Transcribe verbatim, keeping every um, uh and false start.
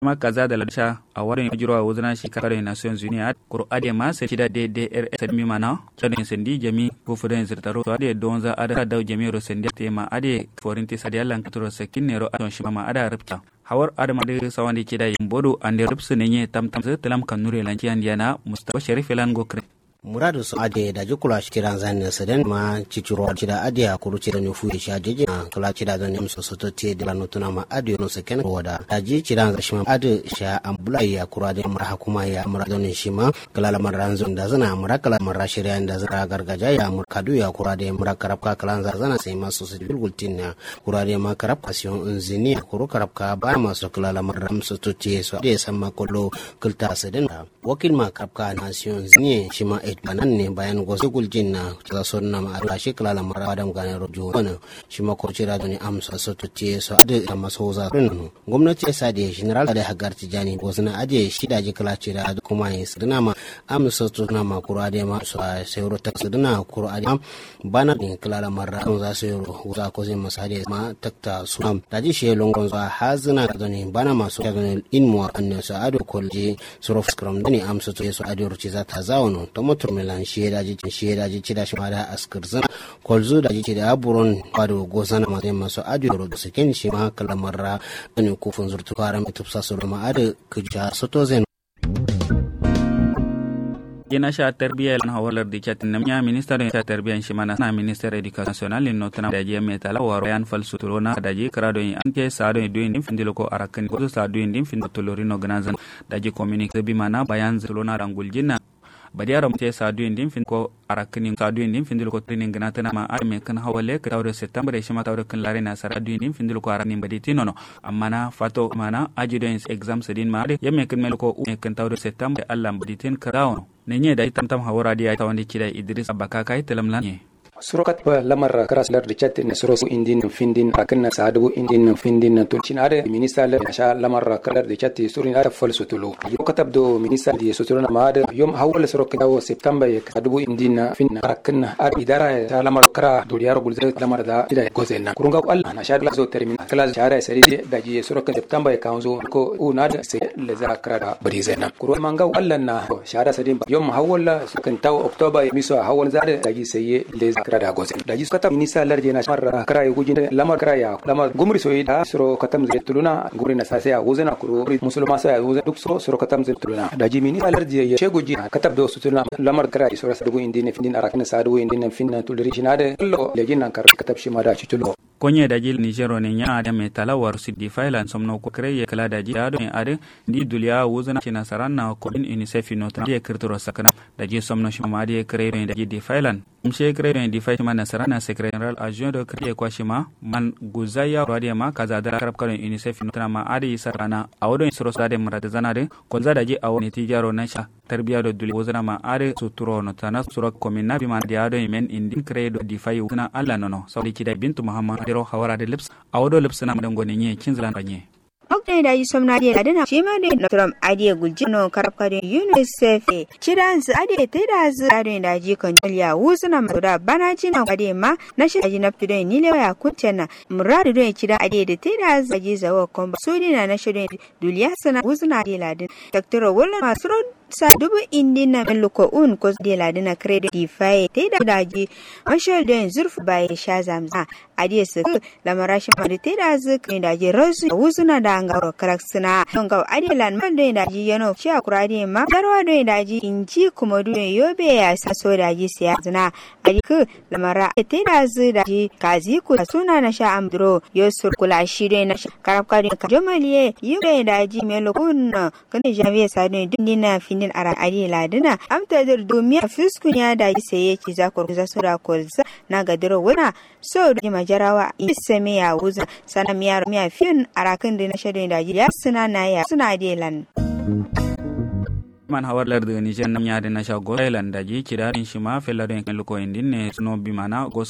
ma kaza da lasha a warin jiro a wuzuna shi kare Nations Union kuro ade ma sai da D D R S mi mana chadin sendi jami ko fudan zirtaro to ade don za ada da jami ro sendi te ma ade forinti sadi Allah katoro sakin ne ro adon shi ma ada rubta hawar adama de sawandi kida yimbodo ande rubsu ne tam tam talam kan nure lanki andiana Mustafa Sharif lan gokre muradu su ade da jukula shi kiran zan saden ma ciciro cida ade a kuru cida ne fuye sha jeje kala cida don yamsu soto te de la notuna ma ade no seken roda daji cida shi ma ade sha ambula ya kura de mara kuma ya muradu ne shi ma kala la maranzo da zana murakala mara shirya da zara gargaja ya murkadu ya kura de murakarabka kala zana sai ma su bilgultin na kura de ma karabkation inzini kuru karabka ba ma su kala la maram su to te so de samma kollo kulta saden wakil ma karabka nation zini shi ma banan ne bayan gosu guljin na ta sonna ma a shi kala la mara adam gane rojo wannan shi ma ko cira da ni amsa so to ce so ade da masoza rin gwamnati ya sade general da hagar tijani wasu na ade shi da ji kala cira da kuma yin sirna ma amsa to na ma kura da ma so sai ro ta sirna kura da bana din kala la mara za su ro za ko zai masade ma takta su da ji shi longon za hazina da ni bana maso da ni in mu an sa ado kolje suro skram da ni amsa to so ade ro ci za ta zawono to turmilan shi da ji shi da ji da shi ma da askirzan kolzu da ji da buron kwado gozana ma zai masu adiyo da sakin shi ma kalamarra ne kufin zurtu karan tufsa su ma ada kuja soto zen yana sha tarbiya lan hawalar da chatin nam ya minister da tarbiyan shi mana na minister education national in notana da je metala waro yan falsu turona da je krado an ke sa do din findilo ko arakan ko sa do din fin tolorino ganazan da je communicate bi mana bayan zulona ranguljina badi aram te sa duin din fin ko arakini sa duin din findil ko training gana tana ma arme kan hawale ka tawre september e shima tawre kan lare na sara duin din findil ko arani badi tinono amma na fato mana ajudens exam sedin ma yemme kan mel ko me kan tawre september Allah badi tin karawo ne nye da tam tam hawara dia tawandi kida Idris Abaka kai telamlan ne surokat ba lamar karas lar da chat ne suro indin findin akan na sadu indin findin to cinare minister la sha lamar kalar da chat surin ara fol sotulo yo katab do minister di sotulona maada yom hawal suro kawo september ya kadu indin finna akan ar idara ta lamar kara do yar gulze lamar da ida gozenna kurunga Allah na sha glazo terminal kala shara sai da ji suro kan september ya kawo ko una da sai le za kara da brizena kurun manga Allah na shara sai yom hawal kan taw october miso hawal zada da ji sai le da gozen da ji kata minisa larje na marra kara gujin lamar kara ya lamar gumri soyi da suro katam zai tuluna gumri na sasa ya gozena kuro musulma sa ya gozen duk suro suro katam zai tuluna da ji minisa larje ya sheguji katab do sutuna lamar kara suro sa dugo indin findin arakna sa dugo indin finna tulri shinade lo lejin nan kar katab shi ma da ci tulo konye da jil Nigero ne nya da metala war sidi failan somno ko kreye kala da ji ado ne ade di dulia wuzana kina saranna ko in UNICEF no tan de kirtoro sakana da ji somno shi ma de kreye da ji di failan mshe kreye di failan man sarana secrétaire adjoint de kreye kwa shima man guzaya radiya ma kaza da karab kan UNICEF no tan ma ade sarana awodo soro sade murada zanade ko zada ji awo ne tijaro na sha tarbiya do duli wuzana ma ade suturo no tan suro komina bi man dia do men indi kreye do di fai wuzana alla nono sawli kida bintu Muhammad ro hawara de lips awodo lips na madan gone nye kinzlan ranye Okne da yi somna de da dana shima de notram ade guljino karabka de UNICEF cidan su ade teda zu ade da ji kan ya wuzuna da bana jina ade ma na shi aji naftu de ni lewa kuntena muradu de cida ade de teda zu ji zawo komba sudina na shi de duliya sana wuzuna de ladin daktoro wala masro sa dubu indina meluko un ko de ladina credit defy teda daji mashal de zurfu baye sha zamza ade su lamarashi ma de teda zu kan daji rozu wuzuna da ngaro karaksina donga adilan mande daji yano ci akurade ma garwa do daji inji kuma do yobe ya saso daji siya zina adiku lamara te dazu daji kazi ku suna na sha amdro yosur kula shire na karabka din jomaliye yobe daji melokun kan javier sadu dindina finin ara adila dina amta dir domiya fiskunya daji saye ci zakur zasura kolza na gadiro wana so da majarawa iseme ya wuza sana miya miya fin arakan dina shadin daji ya suna na ya suna delan man hawar lar da Niger nam ya da na sha go Thailand daji kidarin shi ma felarin kan luko indin ne suno bi mana go